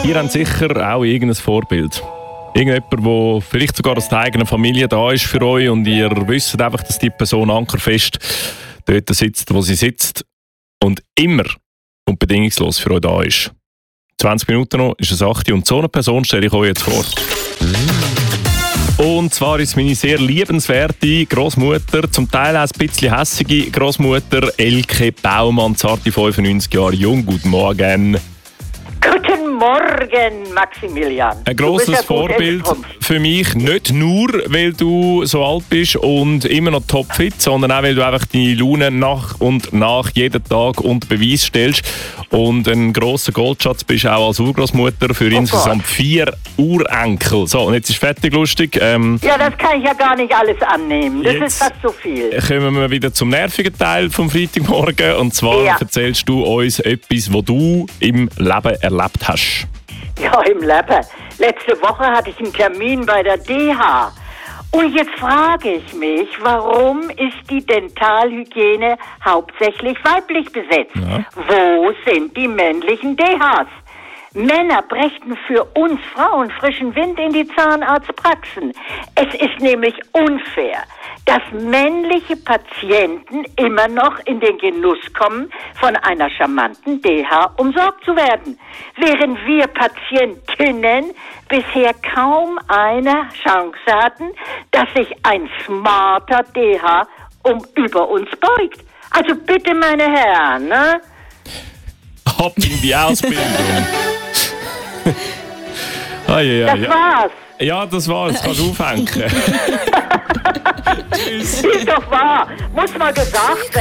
Ihr habt sicher auch irgendein Vorbild. Irgendjemand, der vielleicht sogar aus der eigenen Familie da ist für euch und ihr wisst einfach, dass die Person ankerfest dort sitzt, wo sie sitzt und immer und bedingungslos für euch da ist. 20 Minuten noch ist es 8 Uhr und so eine Person stelle ich euch jetzt vor. Und zwar ist meine sehr liebenswerte Großmutter, zum Teil auch ein bisschen hässige Großmutter Elke Baumann, zarte 95 Jahre jung. Guten Morgen. Guten Morgen, Maximilian. Ein grosses Vorbild für mich, nicht nur, weil du so alt bist und immer noch topfit, sondern auch, weil du einfach deine Laune nach und nach jeden Tag unter Beweis stellst und ein grosser Goldschatz bist auch als Urgroßmutter für insgesamt 4 Urenkel. So, und jetzt ist fertig lustig. Ja, das kann ich ja gar nicht alles annehmen. Das ist fast so viel. Kommen wir wieder zum nervigen Teil vom Freitagmorgen. Und zwar erzählst du uns etwas, was du im Leben erlebt hast. Ja, im Leben. Letzte Woche hatte ich einen Termin bei der DH. Und jetzt frage ich mich, warum ist die Dentalhygiene hauptsächlich weiblich besetzt? Ja. Wo sind die männlichen DHs? Männer brächten für uns Frauen frischen Wind in die Zahnarztpraxen. Es ist nämlich unfair, dass männliche Patienten immer noch in den Genuss kommen, von einer charmanten DH umsorgt zu werden, während wir Patientinnen bisher kaum eine Chance hatten, dass sich ein smarter DH über uns beugt. Also bitte, meine Herren, ne? Ab in die Ausbildung. Das war's. Ja, das war's. Kannst du aufhängen. Tschüss. Ist doch wahr. Muss mal gesagt werden.